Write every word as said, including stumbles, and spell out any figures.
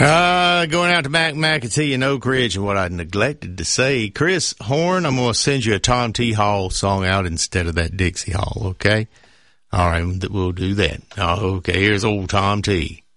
Uh, going out to Mac McAtee and Oak Ridge, and what I neglected to say, Chris Horn, I'm going to send you a Tom T. Hall song out instead of that Dixie Hall, okay? All right, we'll do that. Oh, okay, here's old Tom T.